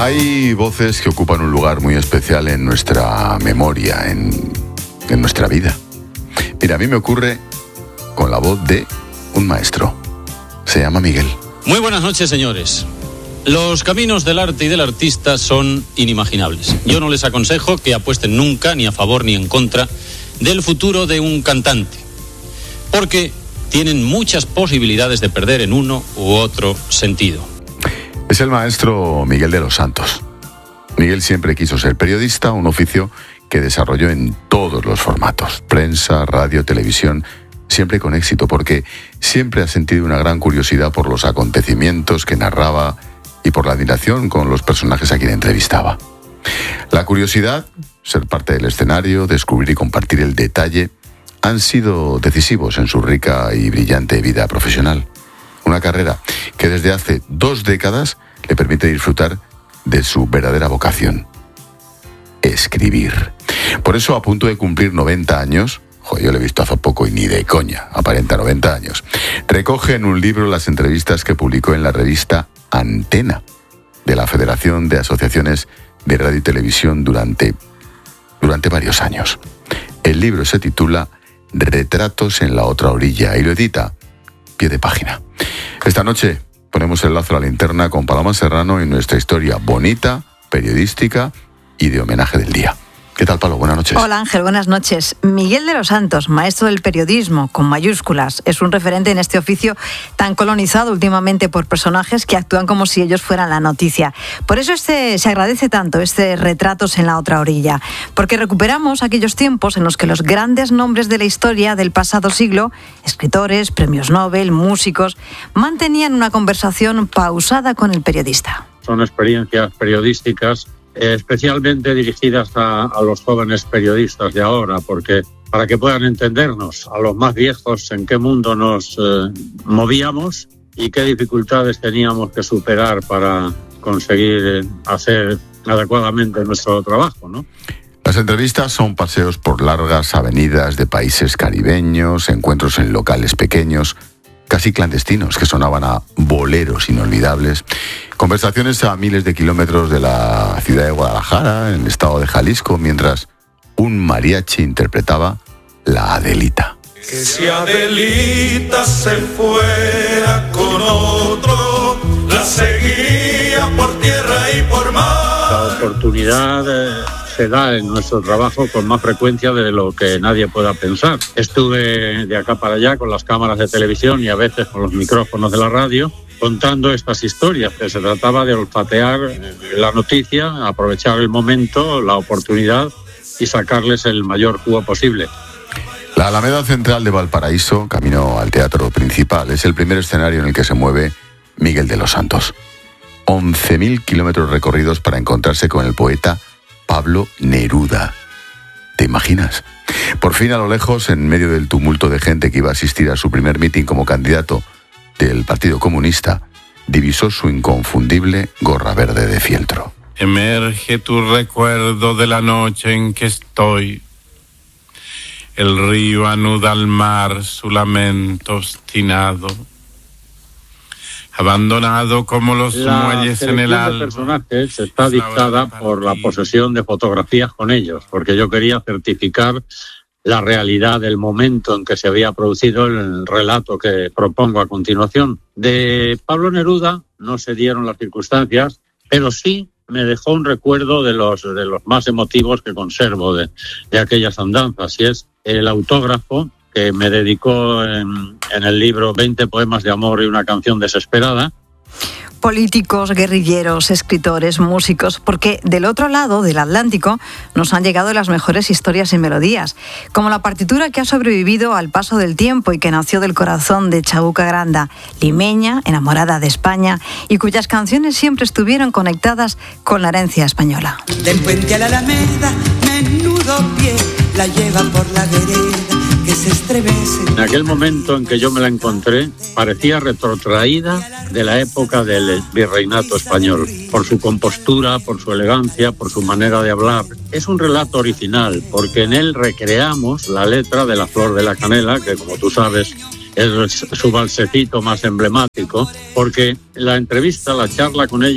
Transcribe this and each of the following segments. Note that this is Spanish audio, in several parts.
Hay voces que ocupan un lugar muy especial en nuestra memoria, en nuestra vida. Mira, a mí me ocurre con la voz de un maestro. Se llama Miguel. Muy buenas noches, señores. Los caminos del arte y del artista son inimaginables. Yo no les aconsejo que apuesten nunca, ni a favor ni en contra, del futuro de un cantante, porque tienen muchas posibilidades de perder en uno u otro sentido. Es el maestro Miguel de los Santos. Miguel siempre quiso ser periodista, un oficio que desarrolló en todos los formatos: prensa, radio, televisión, siempre con éxito, porque siempre ha sentido una gran curiosidad por los acontecimientos que narraba y por la admiración con los personajes a quien entrevistaba. La curiosidad, ser parte del escenario, descubrir y compartir el detalle, han sido decisivos en su rica y brillante vida profesional. Una carrera que desde hace 2 décadas le permite disfrutar de su verdadera vocación: escribir. Por eso, a punto de cumplir 90 años, yo le he visto hace poco y ni de coña, aparenta 90 años, recoge en un libro las entrevistas que publicó en la revista Antena de la Federación de Asociaciones de Radio y Televisión durante varios años. El libro se titula Retratos en la otra orilla y lo edita Pie de Página. Esta noche ponemos el lazo a la linterna con Paloma Serrano en nuestra historia bonita, periodística y de homenaje del día. ¿Qué tal, Palo? Buenas noches. Hola, Ángel, buenas noches. Miguel de los Santos, maestro del periodismo, con mayúsculas, es un referente en este oficio tan colonizado últimamente por personajes que actúan como si ellos fueran la noticia. Por eso se agradece tanto Retratos en la otra orilla, porque recuperamos aquellos tiempos en los que los grandes nombres de la historia del pasado siglo, escritores, premios Nobel, músicos, mantenían una conversación pausada con el periodista. Son experiencias periodísticas especialmente dirigidas a los jóvenes periodistas de ahora, porque para que puedan entendernos, a los más viejos, en qué mundo nos movíamos y qué dificultades teníamos que superar para conseguir hacer adecuadamente nuestro trabajo, ¿no? Las entrevistas son paseos por largas avenidas de países caribeños, encuentros en locales pequeños, casi clandestinos, que sonaban a boleros inolvidables, conversaciones a miles de kilómetros de la ciudad de Guadalajara, en el estado de Jalisco, mientras un mariachi interpretaba La Adelita. Que si Adelita se fuera con otro, la seguía por tierra y por mar. La oportunidad se da en nuestro trabajo con más frecuencia de lo que nadie pueda pensar. Estuve de acá para allá con las cámaras de televisión y a veces con los micrófonos de la radio contando estas historias, que se trataba de olfatear la noticia, aprovechar el momento, la oportunidad y sacarles el mayor jugo posible. La Alameda Central de Valparaíso, camino al teatro principal, es el primer escenario en el que se mueve Miguel de los Santos. 11.000 kilómetros recorridos para encontrarse con el poeta Pablo Neruda. ¿Te imaginas? Por fin, a lo lejos, en medio del tumulto de gente que iba a asistir a su primer mitin como candidato del Partido Comunista, divisó su inconfundible gorra verde de fieltro. Emerge tu recuerdo de la noche en que estoy. El río anuda al mar su lamento obstinado. Abandonado como los muelles en el alba. La selección de personajes está dictada por la posesión de fotografías con ellos, porque yo quería certificar la realidad del momento en que se había producido el relato que propongo a continuación. De Pablo Neruda no se dieron las circunstancias, pero sí me dejó un recuerdo de los más emotivos que conservo de aquellas andanzas, y es el autógrafo que me dedicó en el libro 20 poemas de amor y una canción desesperada. Políticos, guerrilleros, escritores, músicos, porque del otro lado del Atlántico nos han llegado las mejores historias y melodías, como la partitura que ha sobrevivido al paso del tiempo y que nació del corazón de Chabuca Granda, limeña, enamorada de España, y cuyas canciones siempre estuvieron conectadas con la herencia española. Del puente a la Alameda, menudo pie, la lleva por la vereda que se estremece. En aquel momento en que yo me la encontré, parecía retrotraída de la época del virreinato español, por su compostura, por su elegancia, por su manera de hablar. Es un relato original, porque en él recreamos la letra de La Flor de la Canela, que como tú sabes es su valsecito más emblemático, porque la entrevista, la charla con ella,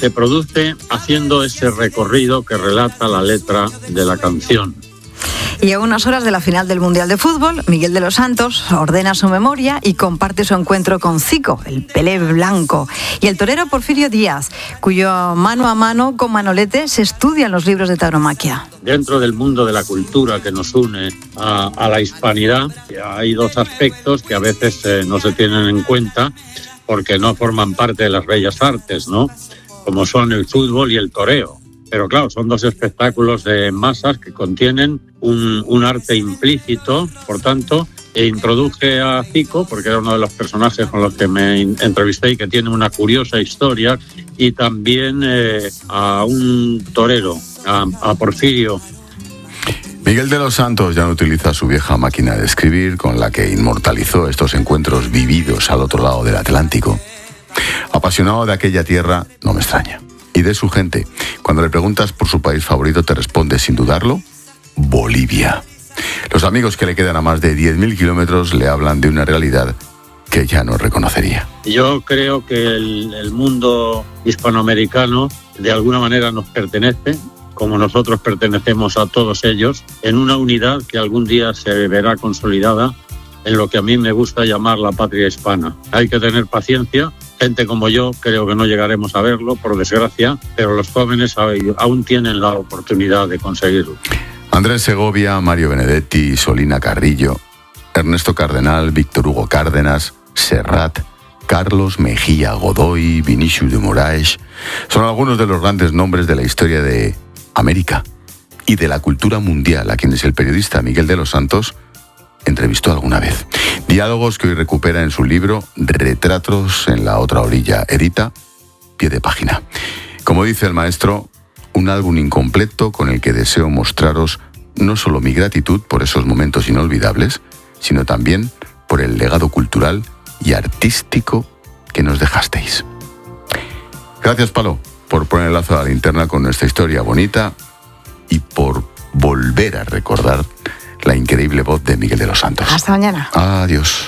se produce haciendo ese recorrido que relata la letra de la canción. Y a unas horas de la final del Mundial de Fútbol, Miguel de los Santos ordena su memoria y comparte su encuentro con Zico, el Pelé blanco, y el torero Porfirio Díaz, cuyo mano a mano con Manolete se estudian los libros de tauromaquia. Dentro del mundo de la cultura que nos une a la hispanidad, hay dos aspectos que a veces no se tienen en cuenta porque no forman parte de las bellas artes, ¿no? Como son el fútbol y el toreo. Pero claro, son dos espectáculos de masas que contienen un arte implícito, por tanto, introduje a Zico, porque era uno de los personajes con los que me entrevisté y que tiene una curiosa historia, y también a un torero, a Porfirio. Miguel de los Santos ya no utiliza su vieja máquina de escribir con la que inmortalizó estos encuentros vividos al otro lado del Atlántico. Apasionado de aquella tierra, no me extraña. Y de su gente, cuando le preguntas por su país favorito, te responde sin dudarlo, Bolivia. Los amigos que le quedan a más de 10.000 kilómetros le hablan de una realidad que ya no reconocería. Yo creo que el mundo hispanoamericano de alguna manera nos pertenece, como nosotros pertenecemos a todos ellos, en una unidad que algún día se verá consolidada en lo que a mí me gusta llamar la patria hispana. Hay que tener paciencia. Gente como yo creo que no llegaremos a verlo, por desgracia, pero los jóvenes aún tienen la oportunidad de conseguirlo. Andrés Segovia, Mario Benedetti, Solina Carrillo, Ernesto Cardenal, Víctor Hugo Cárdenas, Serrat, Carlos Mejía Godoy, Vinicius de Moraes, son algunos de los grandes nombres de la historia de América y de la cultura mundial a quienes el periodista Miguel de los Santos entrevistó alguna vez. Diálogos que hoy recupera en su libro Retratos en la otra orilla, edita Pie de Página. Como dice el maestro, un álbum incompleto con el que deseo mostraros no solo mi gratitud por esos momentos inolvidables, sino también por el legado cultural y artístico que nos dejasteis. Gracias, Palo, por poner el lazo a la linterna con nuestra historia bonita y por volver a recordar la increíble voz de Miguel de los Santos. Hasta mañana. Adiós.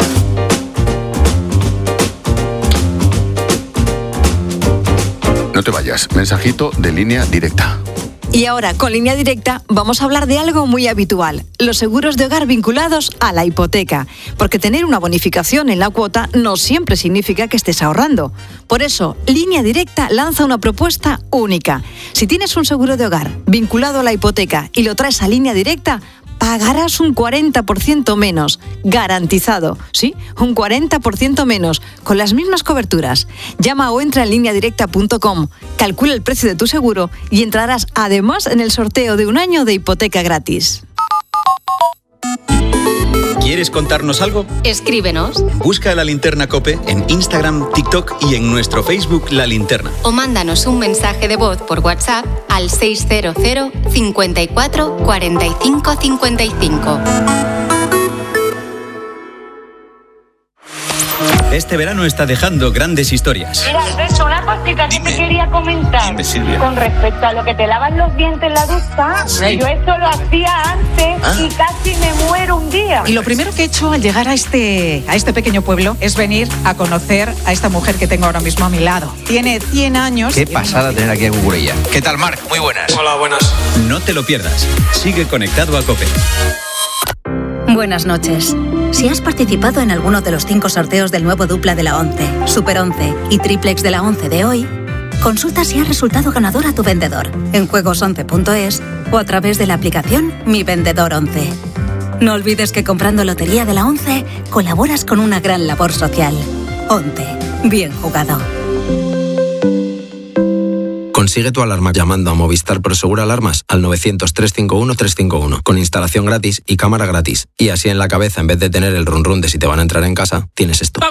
No te vayas. Mensajito de Línea Directa. Y ahora, con Línea Directa, vamos a hablar de algo muy habitual, los seguros de hogar vinculados a la hipoteca. Porque tener una bonificación en la cuota no siempre significa que estés ahorrando. Por eso, Línea Directa lanza una propuesta única. Si tienes un seguro de hogar vinculado a la hipoteca y lo traes a Línea Directa, pagarás un 40% menos, garantizado, ¿sí? Un 40% menos, con las mismas coberturas. Llama o entra en lineadirecta.com, calcula el precio de tu seguro y entrarás además en el sorteo de un año de hipoteca gratis. ¿Quieres contarnos algo? Escríbenos. Busca La Linterna COPE en Instagram, TikTok y en nuestro Facebook La Linterna. O mándanos un mensaje de voz por WhatsApp al 600 54 45 55. Este verano está dejando grandes historias. Mira, Alberto, una cosita que te quería comentar. Dime, Silvia. Con respecto a lo que te lavan los dientes en la ducha, Sí. yo esto lo hacía antes y casi me muero un día. Y lo primero que he hecho al llegar a este pequeño pueblo es venir a conocer a esta mujer que tengo ahora mismo a mi lado. Tiene 100 años. Qué pasada tener aquí a Cucurella. ¿Qué tal, Marc? Muy buenas. Hola, buenas. No te lo pierdas. Sigue conectado a COPE. Buenas noches. Si has participado en alguno de los 5 sorteos del nuevo dupla de la 11, Super 11 y Triplex de la 11 de hoy, consulta si has resultado ganador a tu vendedor en juegos11.es o a través de la aplicación Mi Vendedor 11. No olvides que comprando Lotería de la 11 colaboras con una gran labor social. 11. Bien jugado. Consigue tu alarma llamando a Movistar Prosegur Alarmas al 900-351-351 con instalación gratis y cámara gratis. Y así en la cabeza, en vez de tener el run run de si te van a entrar en casa, tienes esto.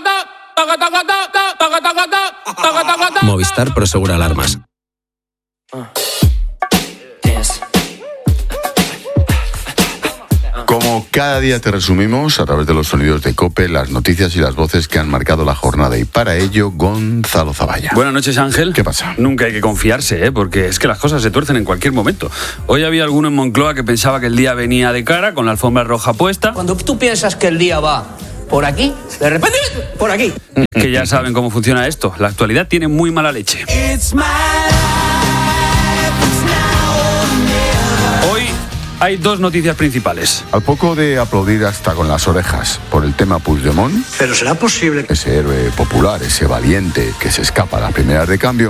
Movistar Prosegur Alarmas. Como cada día te resumimos a través de los sonidos de COPE, las noticias y las voces que han marcado la jornada, y para ello Gonzalo Zavalla. Buenas noches, Ángel. ¿Qué pasa? Nunca hay que confiarse, porque es que las cosas se tuercen en cualquier momento. Hoy había alguno en Moncloa que pensaba que el día venía de cara, con la alfombra roja puesta. Cuando tú piensas que el día va por aquí, de repente, por aquí. Que ya saben cómo funciona esto. La actualidad tiene muy mala leche. Hoy hay dos noticias principales. Al poco de aplaudir hasta con las orejas por el tema Puigdemont, pero será posible, ese héroe popular, ese valiente que se escapa a las primeras de cambio,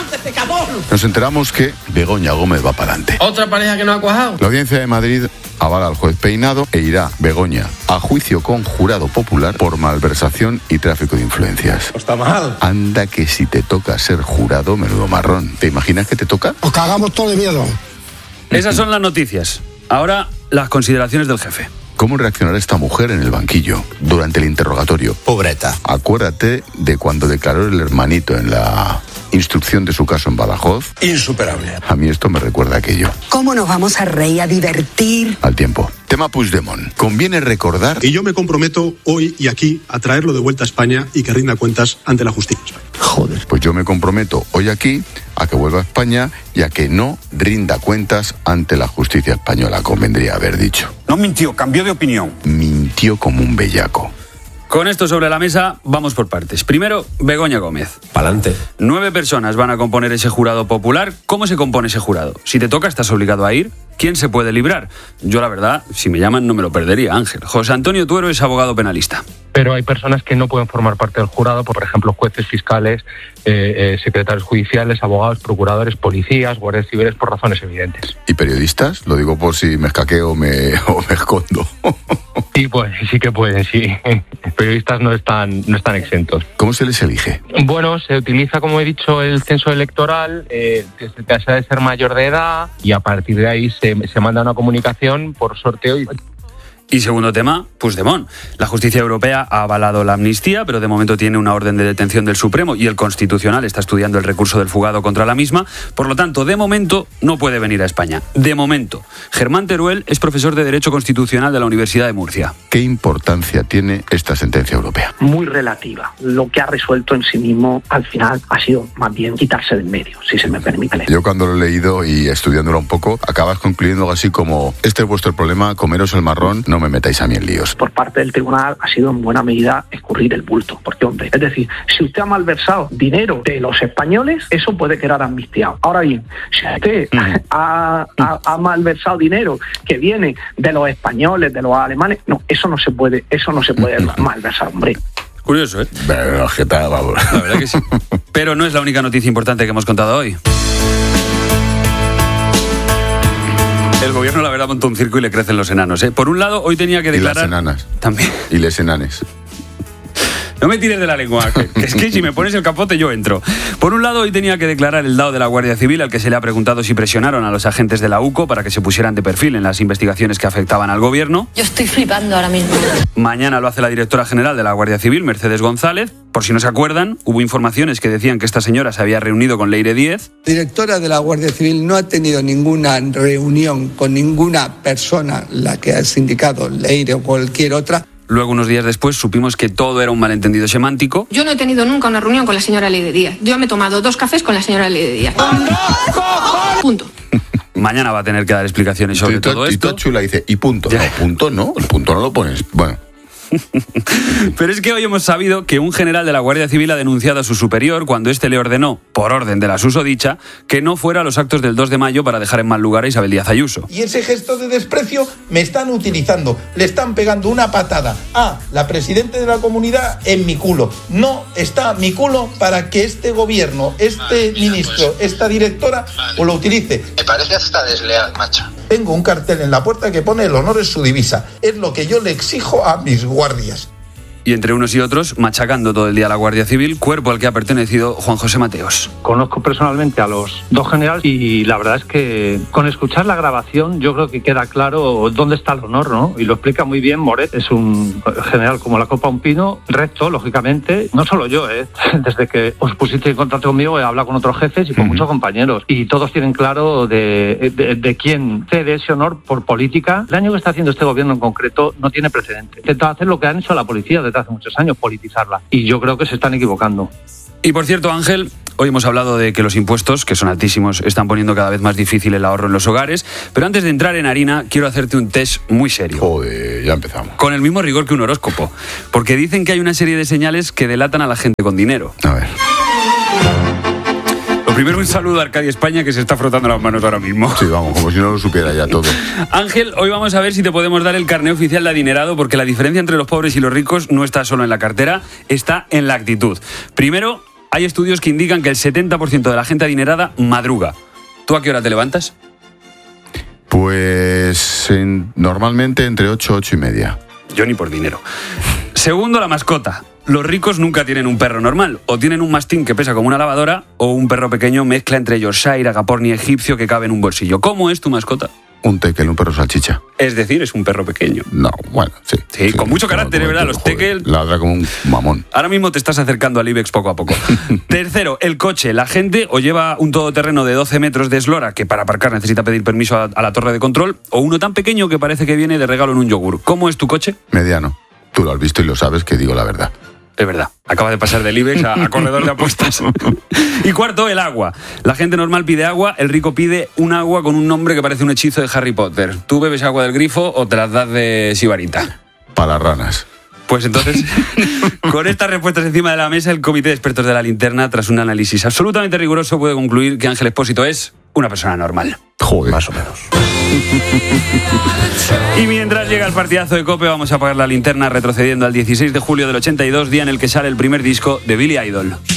nos enteramos que Begoña Gómez va para adelante. Otra pareja que no ha cuajado. La Audiencia de Madrid avala al juez Peinado e irá Begoña a juicio con jurado popular por malversación y tráfico de influencias. Está mal. Anda que si te toca ser jurado, menudo marrón. ¿Te imaginas que te toca? Os cagamos todo de miedo. Esas son las noticias. Ahora, las consideraciones del jefe. ¿Cómo reaccionará esta mujer en el banquillo durante el interrogatorio? Pobreta. Acuérdate de cuando declaró el hermanito en la instrucción de su caso en Badajoz. Insuperable. A mí esto me recuerda a aquello. ¿Cómo nos vamos a reír, a divertir? Al tiempo. Tema Puigdemont. Conviene recordar... Y yo me comprometo hoy y aquí a traerlo de vuelta a España y que rinda cuentas ante la justicia. Joder. Pues yo me comprometo hoy aquí a que vuelva a España y a que no rinda cuentas ante la justicia española, convendría haber dicho. No mintió, cambió de opinión. Mintió como un bellaco. Con esto sobre la mesa, vamos por partes. Primero, Begoña Gómez. Pa'lante. 9 personas van a componer ese jurado popular. ¿Cómo se compone ese jurado? Si te toca, estás obligado a ir. ¿Quién se puede librar? Yo, la verdad, si me llaman, no me lo perdería, Ángel. José Antonio Tuero es abogado penalista. Pero hay personas que no pueden formar parte del jurado, por ejemplo, jueces, fiscales, secretarios judiciales, abogados, procuradores, policías, guardias civiles, por razones evidentes. ¿Y periodistas? Lo digo por si me escaqueo o me escondo. Sí, pues sí que pueden, sí. Periodistas no están exentos. ¿Cómo se les elige? Bueno, se utiliza, como he dicho, el censo electoral, que se ha de ser mayor de edad, y a partir de ahí se manda una comunicación por sorteo. Y segundo tema, Puigdemont. La justicia europea ha avalado la amnistía, pero de momento tiene una orden de detención del Supremo y el Constitucional está estudiando el recurso del fugado contra la misma. Por lo tanto, de momento, no puede venir a España. De momento. Germán Teruel es profesor de Derecho Constitucional de la Universidad de Murcia. ¿Qué importancia tiene esta sentencia europea? Muy relativa. Lo que ha resuelto en sí mismo, al final, ha sido más bien quitarse del medio, si se me permite leer. Yo cuando lo he leído y estudiándolo un poco, acabas concluyendo algo así como: este es vuestro problema, comeros el marrón, no me metáis a mí en líos. Por parte del tribunal ha sido en buena medida escurrir el bulto, porque hombre, es decir, si usted ha malversado dinero de los españoles, eso puede quedar amnistiado. Ahora bien, si usted ha malversado dinero que viene de los españoles, de los alemanes, no, eso no se puede malversar, hombre. Curioso, ¿eh? Pero, ¿qué tal, vamos? La verdad que sí. Pero no es la única noticia importante que hemos contado hoy. El gobierno, la verdad, montó un circo y le crecen los enanos, ¿eh? Por un lado, hoy tenía que declarar... Y las enanas. También. Y les enanes. No me tires de la lengua, Ángel. Es que si me pones el capote yo entro. Por un lado, hoy tenía que declarar el DAO de la Guardia Civil, al que se le ha preguntado si presionaron a los agentes de la UCO para que se pusieran de perfil en las investigaciones que afectaban al gobierno. Yo estoy flipando ahora mismo. Mañana lo hace la directora general de la Guardia Civil, Mercedes González. Por si no se acuerdan, hubo informaciones que decían que esta señora se había reunido con Leire Díez. La directora de la Guardia Civil no ha tenido ninguna reunión con ninguna persona, la que has indicado, Leire o cualquier otra. Luego, unos días después, supimos que todo era un malentendido semántico. Yo no he tenido nunca una reunión con la señora Leire Díez. Yo me he tomado 2 cafés con la señora Leire Díez. Punto. Mañana va a tener que dar explicaciones sobre todo esto. Y Chula dice, y punto. No, punto no, el punto no lo pones. Bueno. Pero es que hoy hemos sabido que un general de la Guardia Civil ha denunciado a su superior cuando éste le ordenó, por orden de la susodicha, que no fuera a los actos del 2 de mayo para dejar en mal lugar a Isabel Díaz Ayuso. Y ese gesto de desprecio me están utilizando, le están pegando una patada a la presidenta de la comunidad en mi culo. No está mi culo para que este gobierno, este ministro, esta directora lo utilice. Me parece hasta desleal, macho. Tengo un cartel en la puerta que pone: el honor es su divisa. Es lo que yo le exijo a mis guardias. Y entre unos y otros, machacando todo el día a la Guardia Civil, cuerpo al que ha pertenecido Juan José Mateos. Conozco personalmente a los 2 generales y la verdad es que con escuchar la grabación yo creo que queda claro dónde está el honor, ¿no? Y lo explica muy bien Moret. Es un general como la copa un pino, recto, lógicamente. No solo yo, desde que os pusiste en contacto conmigo he hablado con otros jefes y con muchos compañeros. Y todos tienen claro de quién cede ese honor por política. El daño que está haciendo este gobierno en concreto no tiene precedente. Intenta hacer lo que han hecho a la policía desde hace muchos años, politizarla. Y yo creo que se están equivocando. Y por cierto, Ángel, Hoy hemos hablado de que los impuestos, que son altísimos, están poniendo cada vez más difícil el ahorro en los hogares. Pero antes de entrar en harina, quiero hacerte un test muy serio. Joder, ya empezamos. Con el mismo rigor que un horóscopo. Porque dicen que hay una serie de señales que delatan a la gente con dinero. A ver. Lo primero, un saludo a Arcadia España, que se está frotando las manos ahora mismo. Sí, vamos, como si no lo supiera ya todo. Ángel, hoy vamos a ver si te podemos dar el carné oficial de adinerado, porque la diferencia entre los pobres y los ricos no está solo en la cartera, está en la actitud. Primero, hay estudios que indican que el 70% de la gente adinerada madruga. ¿Tú a qué hora te levantas? Pues normalmente entre 8 y 8 y media. Yo ni por dinero. Segundo, la mascota. Los ricos nunca tienen un perro normal. O tienen un mastín que pesa como una lavadora, o un perro pequeño mezcla entre Yorkshire, Agaporni egipcio que cabe en un bolsillo. ¿Cómo es tu mascota? Un tekel, un perro salchicha. Es decir, es un perro pequeño. No, bueno, sí. Sí, con mucho carácter, ¿verdad? Los tekel... Ladra como un mamón. Ahora mismo te estás acercando al IBEX poco a poco. Tercero, el coche. La gente o lleva un todoterreno de 12 metros de eslora, que para aparcar necesita pedir permiso a la torre de control, o uno tan pequeño que parece que viene de regalo en un yogur. ¿Cómo es tu coche? Mediano. Tú lo has visto y lo sabes que digo la verdad. Es verdad, acaba de pasar del IBEX a corredor de apuestas. Y cuarto, el agua. La gente normal pide agua, el rico pide un agua con un nombre que parece un hechizo de Harry Potter. ¿Tú bebes agua del grifo o te las das de sibarita? Para ranas. Pues entonces, con estas respuestas encima de la mesa, el comité de expertos de La Linterna, tras un análisis absolutamente riguroso, puede concluir que Ángel Expósito es una persona normal. Joder. Más o menos. Y mientras llega el partidazo de COPE, vamos a apagar la linterna retrocediendo al 16 de julio del 82, día en el que sale el primer disco de Billy Idol.